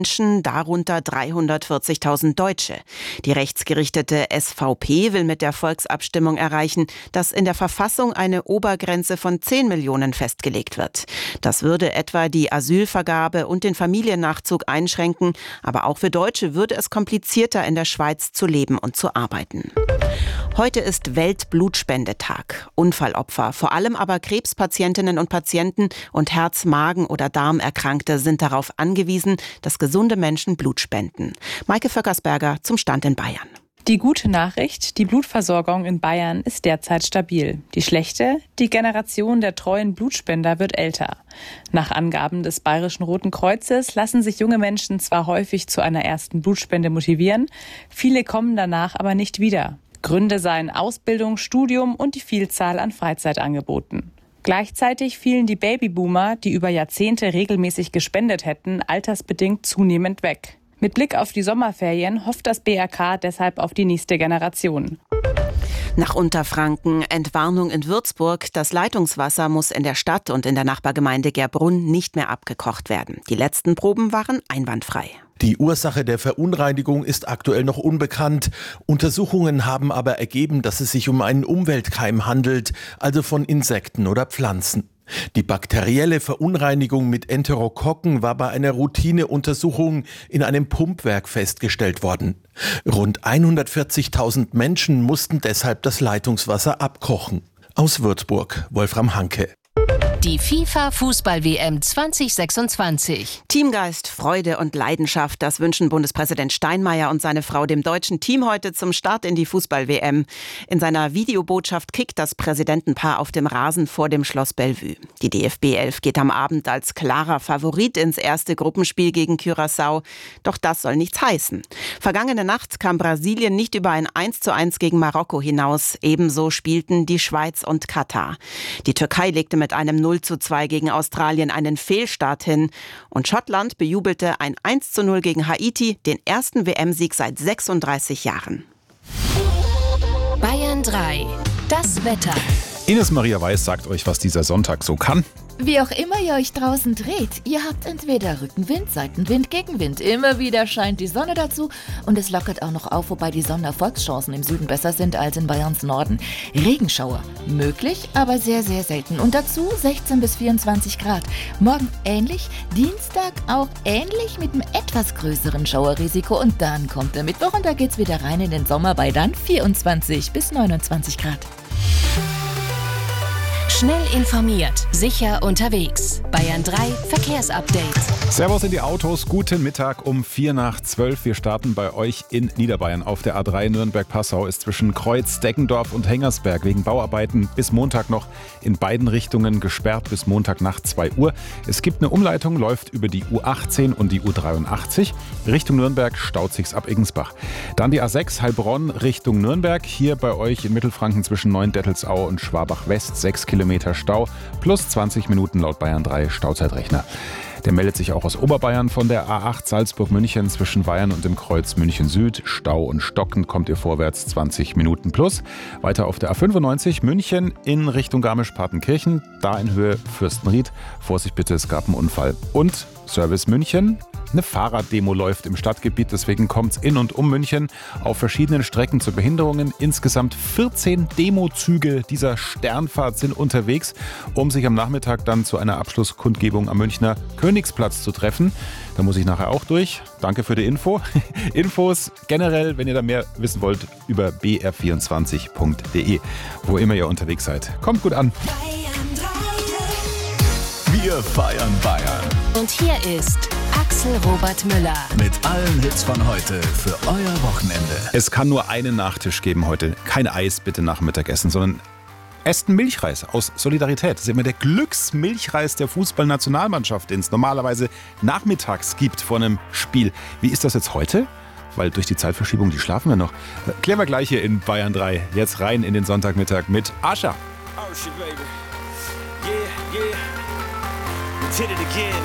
Menschen, darunter 340.000 Deutsche. Die rechtsgerichtete SVP will mit der Volksabstimmung erreichen, dass in der Verfassung eine Obergrenze von 10 Millionen festgelegt wird. Das würde etwa die Asylvergabe und den Familiennachzug einschränken, aber auch für Deutsche würde es komplizierter, in der Schweiz zu leben und zu arbeiten. Heute ist Weltblutspendetag. Unfallopfer, vor allem aber Krebspatientinnen und Patienten und Herz-, Magen- oder Darmerkrankte sind darauf angewiesen, dass gesunde Menschen Blut spenden. Maike Vöckersberger zum Stand in Bayern. Die gute Nachricht, die Blutversorgung in Bayern ist derzeit stabil. Die schlechte, die Generation der treuen Blutspender wird älter. Nach Angaben des Bayerischen Roten Kreuzes lassen sich junge Menschen zwar häufig zu einer ersten Blutspende motivieren, viele kommen danach aber nicht wieder. Gründe seien Ausbildung, Studium und die Vielzahl an Freizeitangeboten. Gleichzeitig fielen die Babyboomer, die über Jahrzehnte regelmäßig gespendet hätten, altersbedingt zunehmend weg. Mit Blick auf die Sommerferien hofft das BRK deshalb auf die nächste Generation. Nach Unterfranken Entwarnung in Würzburg. Das Leitungswasser muss in der Stadt und in der Nachbargemeinde Gerbrunn nicht mehr abgekocht werden. Die letzten Proben waren einwandfrei. Die Ursache der Verunreinigung ist aktuell noch unbekannt. Untersuchungen haben aber ergeben, dass es sich um einen Umweltkeim handelt, also von Insekten oder Pflanzen. Die bakterielle Verunreinigung mit Enterokokken war bei einer Routineuntersuchung in einem Pumpwerk festgestellt worden. Rund 140.000 Menschen mussten deshalb das Leitungswasser abkochen. Aus Würzburg, Wolfram Hanke. Die FIFA-Fußball-WM 2026. Teamgeist, Freude und Leidenschaft, das wünschen Bundespräsident Steinmeier und seine Frau dem deutschen Team heute zum Start in die Fußball-WM. In seiner Videobotschaft kickt das Präsidentenpaar auf dem Rasen vor dem Schloss Bellevue. Die DFB-11 geht am Abend als klarer Favorit ins erste Gruppenspiel gegen Curaçao. Doch das soll nichts heißen. Vergangene Nacht kam Brasilien nicht über ein 1:1 gegen Marokko hinaus. Ebenso spielten die Schweiz und Katar. Die Türkei legte mit einem 0:2 gegen Australien einen Fehlstart hin. Und Schottland bejubelte ein 1:0 gegen Haiti, den ersten WM-Sieg seit 36 Jahren. Bayern 3. Das Wetter. Ines Maria Weiß sagt euch, was dieser Sonntag so kann. Wie auch immer ihr euch draußen dreht, ihr habt entweder Rückenwind, Seitenwind, Gegenwind. Immer wieder scheint die Sonne dazu und es lockert auch noch auf, wobei die Sonnenerfolgschancen im Süden besser sind als in Bayerns Norden. Regenschauer möglich, aber sehr, sehr selten. Und dazu 16 bis 24 Grad. Morgen ähnlich, Dienstag auch ähnlich mit einem etwas größeren Schauerrisiko. Und dann kommt der Mittwoch und da geht's wieder rein in den Sommer bei dann 24 bis 29 Grad. Schnell informiert, sicher unterwegs. Bayern 3 Verkehrsupdate. Servus in die Autos, guten Mittag um 11:04. Wir starten bei euch in Niederbayern. Auf der A3 Nürnberg-Passau ist zwischen Kreuz, Deggendorf und Hengersberg wegen Bauarbeiten bis Montag noch in beiden Richtungen gesperrt bis Montagnacht 2 Uhr. Es gibt eine Umleitung, läuft über die U18 und die U83. Richtung Nürnberg staut sich's ab Eggensbach. Dann die A6 Heilbronn Richtung Nürnberg. Hier bei euch in Mittelfranken zwischen Neuendettelsau und Schwabach-West 6 Kilometer Stau plus 20 Minuten laut Bayern 3 Stauzeitrechner. Der meldet sich auch aus Oberbayern von der A8 Salzburg-München zwischen Weyern und dem Kreuz München Süd. Stau und Stocken kommt ihr vorwärts 20 Minuten plus. Weiter auf der A95 München in Richtung Garmisch-Partenkirchen. Da in Höhe Fürstenried. Vorsicht bitte, es gab einen Unfall. Und Service München. Eine Fahrraddemo läuft im Stadtgebiet, deswegen kommt es in und um München auf verschiedenen Strecken zu Behinderungen. Insgesamt 14 Demozüge dieser Sternfahrt sind unterwegs, um sich am Nachmittag dann zu einer Abschlusskundgebung am Münchner Königsplatz zu treffen. Da muss ich nachher auch durch. Danke für die Info. Infos generell, wenn ihr da mehr wissen wollt, über br24.de, wo immer ihr unterwegs seid. Kommt gut an. Wir feiern Bayern. Und hier ist Axel Robert Müller. Mit allen Hits von heute für euer Wochenende. Es kann nur einen Nachtisch geben heute. Kein Eis bitte nach dem Mittagessen, sondern esst einen Milchreis aus Solidarität. Das ist immer der Glücksmilchreis der Fußballnationalmannschaft, den es normalerweise nachmittags gibt vor einem Spiel. Wie ist das jetzt heute? Weil durch die Zeitverschiebung, die schlafen wir noch. Klären wir gleich hier in Bayern 3. Jetzt rein in den Sonntagmittag mit Ascha. Oh shit, baby. Yeah, yeah. We did it again.